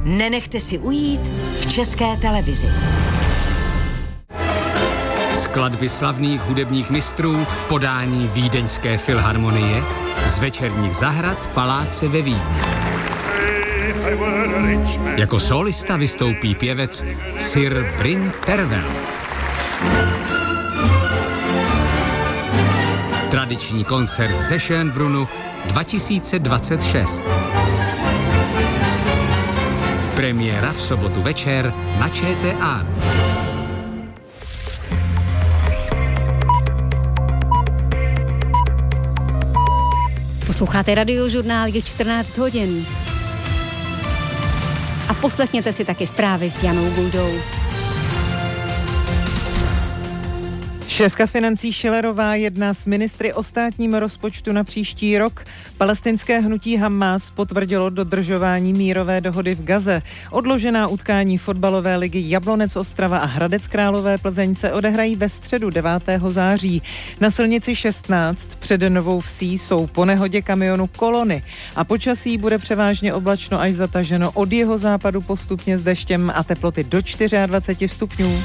nenechte si ujít v České televizi. Skladby slavných hudebních mistrů v podání Vídeňské filharmonie z večerních zahrad Paláce ve Vídni. Jako solista vystoupí pěvec Sir Bryn Tervel. Tradiční koncert ze Schönbrunnu 2026. Premiéra v sobotu večer na ČT Art. Posloucháte Radiožurnál, je 14 hodin. A poslechněte si taky zprávy s Janou Guldou. Šéfka financí Schillerová jedná s ministry o státním rozpočtu na příští rok. Palestinské hnutí Hamas potvrdilo dodržování mírové dohody v Gaze. Odložená utkání fotbalové ligy Jablonec Ostrava a Hradec Králové Plzeň se odehrají ve středu 9. září. Na silnici 16 před Novou Vsí jsou po nehodě kamionu kolony a počasí bude převážně oblačno až zataženo, od jihozápadu postupně s deštěm a teploty do 24 stupňů.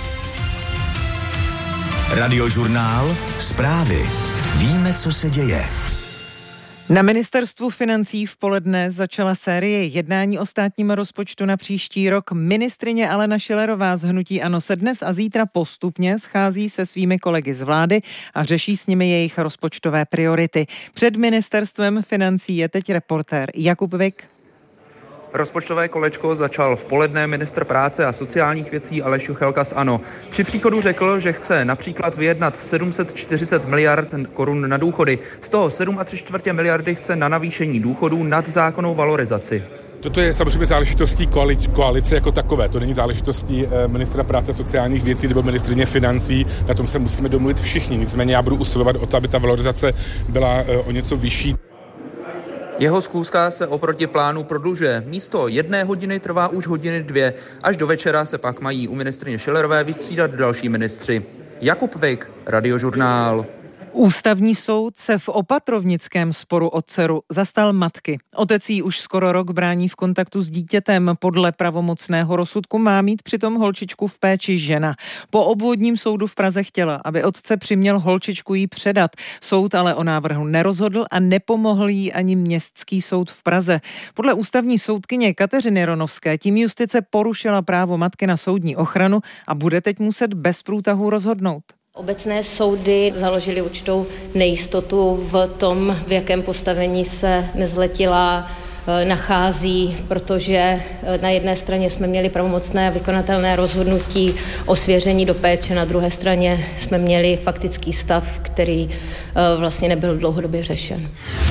Radiožurnál, zprávy. Víme, co se děje. Na ministerstvu financí v poledne začala série jednání o státním rozpočtu na příští rok. Ministryně Alena Schillerová z hnutí ANO se dnes a zítra postupně schází se svými kolegy z vlády a řeší s nimi jejich rozpočtové priority. Před ministerstvem financí je teď reportér Jakub Vik. Rozpočtové kolečko začal v poledne ministr práce a sociálních věcí Aleš Juchelka z ANO. Při příchodu řekl, že chce například vyjednat 740 miliard korun na důchody. Z toho 7,75 miliardy chce na navýšení důchodů nad zákonnou valorizaci. Toto je samozřejmě záležitostí koalice jako takové. To není záležitostí ministra práce a sociálních věcí nebo ministryně financí. Na tom se musíme domluvit všichni. Nicméně já budu usilovat o to, aby ta valorizace byla o něco vyšší. Jeho schůzka se oproti plánu prodlužuje. Místo 1 hodiny trvá už hodiny 2. Až do večera se pak mají u ministryně Schillerové vystřídat další ministři. Jakub Vik, Radiožurnál. Ústavní soud se v opatrovnickém sporu o dceru zastal matky. Otec jí už skoro rok brání v kontaktu s dítětem. Podle pravomocného rozsudku má mít přitom holčičku v péči žena. Po obvodním soudu v Praze chtěla, aby otce přiměl holčičku jí předat. Soud ale o návrhu nerozhodl a nepomohl jí ani městský soud v Praze. Podle ústavní soudkyně Kateřiny Ronovské tím justice porušila právo matky na soudní ochranu a bude teď muset bez průtahu rozhodnout. Obecné soudy založily určitou nejistotu v tom, v jakém postavení se nezletilá nachází, protože na jedné straně jsme měli pravomocné vykonatelné rozhodnutí o svěření do péče, na druhé straně jsme měli faktický stav, který vlastně nebyl dlouhodobě řešen.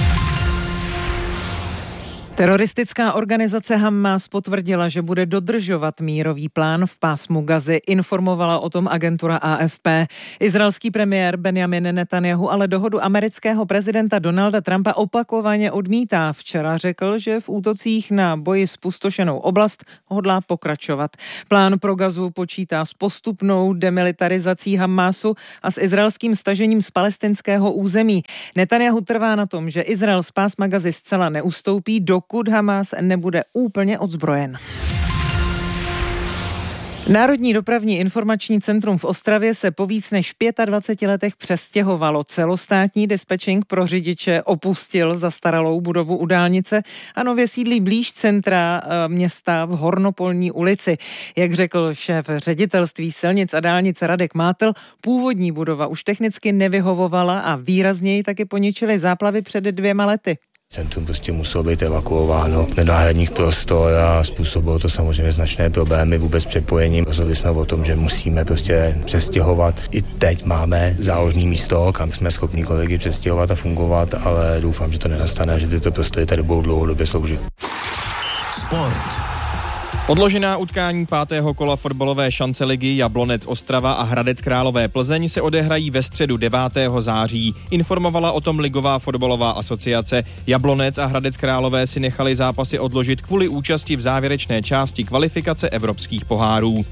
Teroristická organizace Hamas potvrdila, že bude dodržovat mírový plán v pásmu Gazy. Informovala o tom agentura AFP. Izraelský premiér Benjamin Netanjahu ale dohodu amerického prezidenta Donalda Trumpa opakovaně odmítá. Včera řekl, že v útocích na boji zpustošenou oblast hodlá pokračovat. Plán pro Gazu počítá s postupnou demilitarizací Hamasu a s izraelským stažením z palestinského území. Netanjahu trvá na tom, že Izrael z pásma Gazy zcela neustoupí, dokud Hamas nebude úplně odzbrojen. Národní dopravní informační centrum v Ostravě se po víc než 25 letech přestěhovalo. Celostátní dispečing pro řidiče opustil zastaralou budovu u dálnice a nově sídlí blíž centra města v Hornopolní ulici. Jak řekl šéf ředitelství silnic a dálnice Radek Mátl, původní budova už technicky nevyhovovala a výrazněji taky poničily záplavy před 2 lety. Centrum prostě muselo být evakuováno do náhradních prostor a způsobilo to samozřejmě značné problémy vůbec přepojením. Rozhodli jsme o tom, že musíme prostě přestěhovat. I teď máme záložní místo, kam jsme schopni kolegy přestěhovat a fungovat, ale doufám, že to nenastane, že tyto prostory tady budou dlouhodobě sloužit. Sport. Odložená utkání 5. kola fotbalové šance ligy Jablonec Ostrava a Hradec Králové Plzeň se odehrají ve středu 9. září. Informovala o tom Ligová fotbalová asociace. Jablonec a Hradec Králové si nechali zápasy odložit kvůli účasti v závěrečné části kvalifikace evropských pohárů.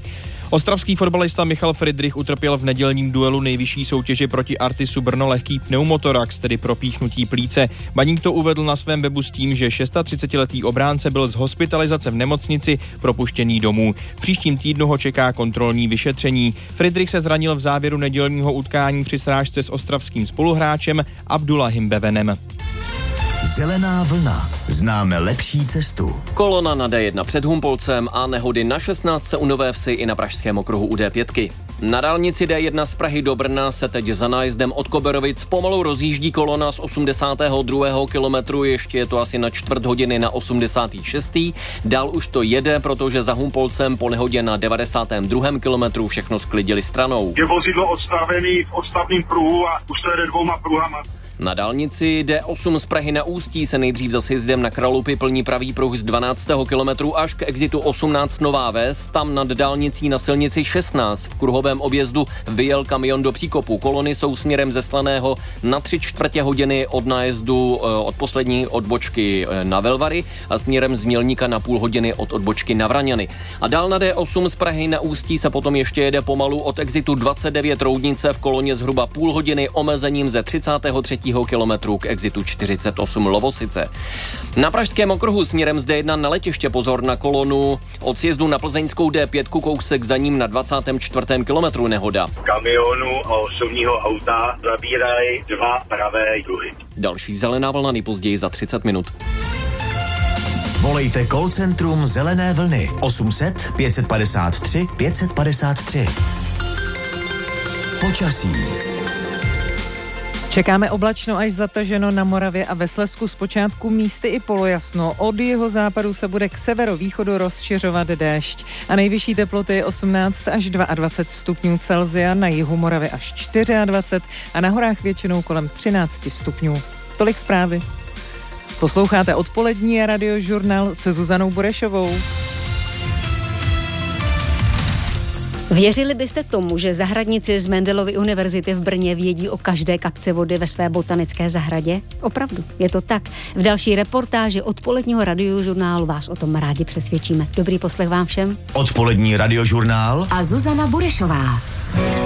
Ostravský fotbalista Michal Friedrich utrpěl v nedělním duelu nejvyšší soutěži proti Artisu Brno lehký pneumotorax, tedy propíchnutí plíce. Baník to uvedl na svém webu s tím, že 36letý obránce byl z hospitalizace v nemocnici propuštěný domů. V příštím týdnu ho čeká kontrolní vyšetření. Friedrich se zranil v závěru nedělního utkání při srážce s ostravským spoluhráčem Abdullahim Bevenem. Zelená vlna. Známe lepší cestu. Kolona na D1 před Humpolcem a nehody na 16 u Nové Vsi i na pražském okruhu u D5. Na dálnici D1 z Prahy do Brna se teď za nájezdem od Koberovic pomalu rozjíždí kolona z 82. kilometru, ještě je to asi na čtvrt hodiny na 86. Dál už to jede, protože za Humpolcem po nehodě na 92. kilometru všechno sklidili stranou. Je vozidlo odstavený v odstavném pruhu a už to jede 2 pruhama. Na dálnici D8 z Prahy na Ústí se nejdřív za sjezdem na Kralupy plní pravý pruh z 12. kilometru až k exitu 18 Nová Ves. Tam nad dálnicí na silnici 16 v kruhovém objezdu vyjel kamion do příkopu. Kolony jsou směrem ze Slaného na 3/4 hodiny od nájezdu od poslední odbočky na Velvary a směrem z Mělníka na půl hodiny od odbočky na Vraňany. A dál na D8 z Prahy na Ústí se potom ještě jede pomalu od exitu 29 Roudnice v koloně zhruba půl hodiny omezením ze 33. kilometru k exitu 48 Lovosice. Na pražském okruhu směrem z D1 na letiště pozor na kolonu od sjezdu na plzeňskou D5 kousek za ním na 24. kilometru nehoda. Kamionu a osobního auta zabírají 2 pravé pruhy. Další zelená vlna nejpozději za 30 minut. Volejte call centrum Zelené vlny 800 553 553. Počasí. Čekáme oblačno až zataženo na Moravě a ve Slezsku zpočátku místy i polojasno. Od jihozápadu se bude k severovýchodu rozšiřovat déšť a nejvyšší teploty je 18 až 22 stupňů Celsia, na jihu Moravy až 24 a na horách většinou kolem 13 stupňů. Tolik zprávy. Posloucháte odpolední radiožurnál se Zuzanou Burešovou. Věřili byste tomu, že zahradníci z Mendelovy univerzity v Brně vědí o každé kapce vody ve své botanické zahradě? Opravdu, je to tak. V další reportáži odpoledního radiožurnálu vás o tom rádi přesvědčíme. Dobrý poslech vám všem. Odpolední radiožurnál a Zuzana Burešová.